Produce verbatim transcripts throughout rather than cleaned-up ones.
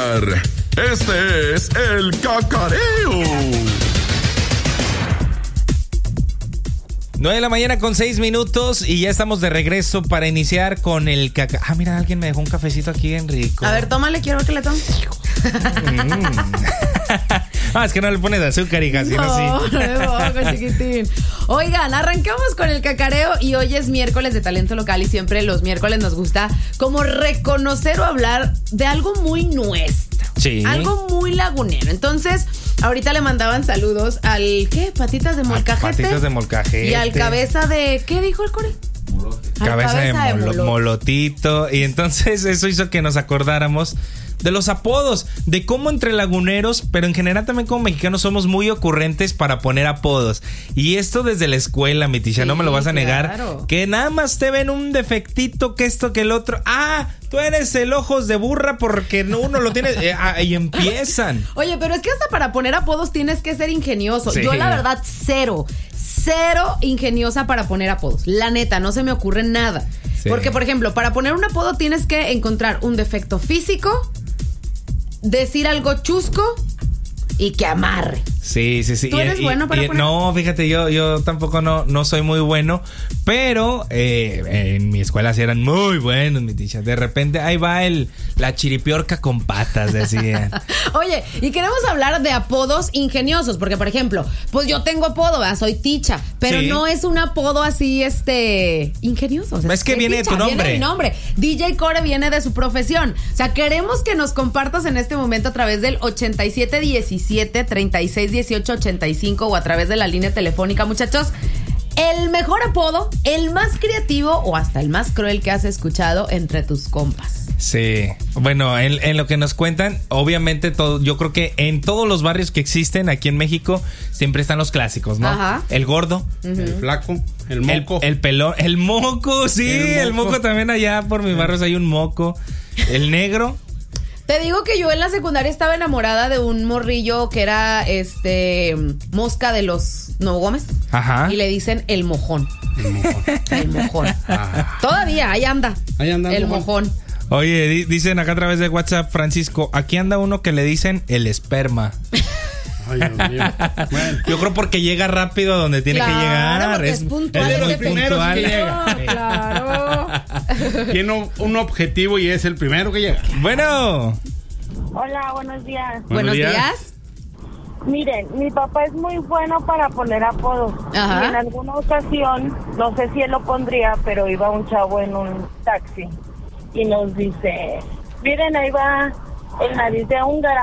escuchar. Este es el Cacareo. nueve de la mañana con seis minutos y ya estamos de regreso para iniciar con el caca... Ah, mira, alguien me dejó un cafecito aquí bien rico. A ver, tómale, quiero ver que le tome. Mm. Ah, es que no le pones azúcar, hija, sino no, así. No, no, no, chiquitín. Oigan, arrancamos con el cacareo y hoy es miércoles de talento local y siempre los miércoles nos gusta como reconocer o hablar de algo muy nuestro. Sí. Algo muy lagunero. Entonces, ahorita le mandaban saludos al, ¿qué? Patitas de molcajete. Patitas de molcajete. Y al cabeza de, ¿qué dijo el core? Cabeza, cabeza de, molo, de molotito. Y entonces eso hizo que nos acordáramos de los apodos, de cómo entre laguneros, pero en general también como mexicanos somos muy ocurrentes para poner apodos. Y esto desde la escuela, mi tisha, sí, no me lo vas a negar. Claro. Que nada más te ven un defectito, que esto, que el otro. Ah, tú eres el ojos de burra porque uno lo tiene. Eh, ah, y empiezan. Oye, pero es que hasta para poner apodos tienes que ser ingenioso. Sí. Yo la verdad cero, cero ingeniosa para poner apodos. La neta, no se me ocurre nada. Sí. Porque, por ejemplo, para poner un apodo tienes que encontrar un defecto físico, decir algo chusco y que amarre. Sí, sí, sí. ¿Tú eres y, bueno para y, poner? No, fíjate, yo, yo tampoco no, no soy muy bueno, pero eh, en mi escuela sí eran muy buenos, mi ticha. De repente ahí va el la chiripiorca con patas, decían. Oye, y queremos hablar de apodos ingeniosos, porque por ejemplo, pues yo tengo apodo, ¿verdad? Soy ticha, pero sí. No es un apodo así, este, ingenioso. O sea, es que viene ticha, de tu nombre. Viene de mi nombre. D J Core viene de su profesión. O sea, queremos que nos compartas en este momento a través del ochenta y siete diecisiete treinta y seis dieciocho ochenta y cinco o a través de la línea telefónica, muchachos. El mejor apodo, el más creativo o hasta el más cruel que has escuchado entre tus compas. Sí, bueno, en, en lo que nos cuentan, obviamente todo, yo creo que en todos los barrios que existen aquí en México siempre están los clásicos, ¿no? Ajá. El gordo, uh-huh. El flaco, el moco, el, el pelón, el moco, sí, el moco. el moco también allá por mis barrios hay un moco, el negro. Te digo que yo en la secundaria estaba enamorada de un morrillo que era este mosca de los Nuevo Gómez. Ajá. Y le dicen el mojón. El mojón. El mojón. Ah. Todavía, ahí anda. Ahí anda. El mojón. mojón. Oye, di- dicen acá a través de WhatsApp, Francisco, aquí anda uno que le dicen el esperma. Ay, Dios mío. Bueno. Yo creo porque llega rápido a donde tiene claro, que llegar. Porque es, es puntual. Es de los primeros puntual. que llega. No, claro. Tiene un objetivo y es el primero que llega. Bueno. Hola, buenos días. Buenos, buenos días. días. Miren, mi papá es muy bueno para poner apodos. Ajá. Y en alguna ocasión, no sé si él lo pondría, pero iba un chavo en un taxi y nos dice, miren, ahí va el nariz de húngara.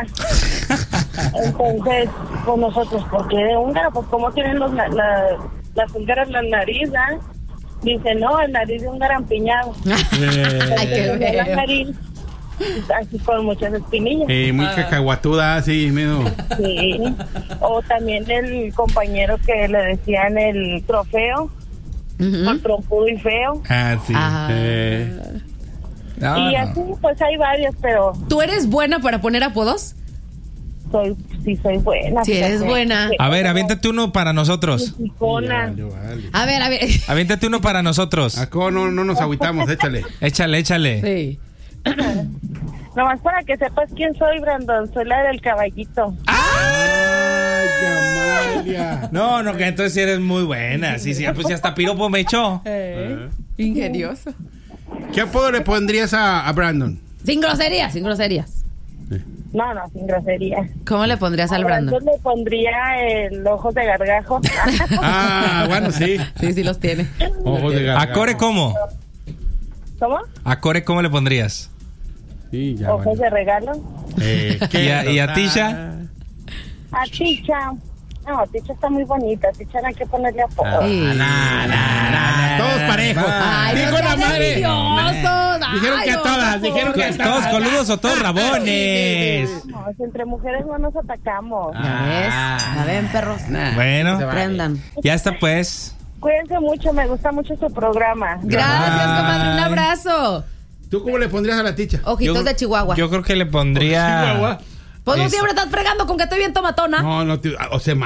Entonces, pues nosotros, ¿por qué de húngara? Pues ¿cómo tienen los, la, la, las húngaras la nariz, ¿eh? Dice, no, el nariz de húngara empiñado. Ay, qué la nariz así con muchas espinillas. Eh, muy ah. cacahuatuda, así, medio. Sí. O también el compañero que le decían el trofeo, uh-huh. Con trompudo y feo. Ah, sí. Ah. Eh. No, y no. así, pues hay varios, pero ¿tú eres buena para poner apodos? soy, sí soy buena. Sí, eres buena. A ver, aviéntate uno para nosotros. Mexicana. Vale, vale. A ver, a ver. Aviéntate uno para nosotros. Acá no, no nos agüitamos, échale. Échale, échale. Sí. Nomás para que sepas quién soy, Brandon. Soy la del caballito. Ay, Amalia. No, no, que entonces sí eres muy buena. Sí, sí, pues ya hasta piropo me echó. Eh, ingenioso. ¿Qué apodo le pondrías a, a Brandon? Sin groserías, sin groserías. No, no, sin grosería. ¿Cómo le pondrías al Brandon? Brandon le pondría el ojos de gargajo. Ah, bueno, sí. Sí, sí los tiene. Ojos de gargajo. ¿A Core cómo? ¿Cómo? ¿A Core cómo le pondrías? Sí, ya, Ojos bueno. de regalo. Eh, ¿Y a, y a Tisha? A Ticha. No, Ticha está muy bonita. Ticha no hay que ponerle apodo. Sí. Nah, nah, nah, todos parejos. Ay, Dijo no la sean madre. envidiosos. Dijeron Ay, que a no, todas, por dijeron que a favor. todas. ¿Todos coludos o todos rabones? No, si entre mujeres no nos atacamos. Ya ves, ya ven, perros. Bueno, Aprendan. ya está pues. Cuídense mucho, me gusta mucho su programa. Gracias, comadre, un abrazo. ¿Tú cómo le pondrías a la Ticha? Ojitos Yo- de Chihuahua. Yo creo que le pondría. Chihuahua. Pues no Es- siempre estás fregando con que estoy bien tomatona. No, no, te- o sea,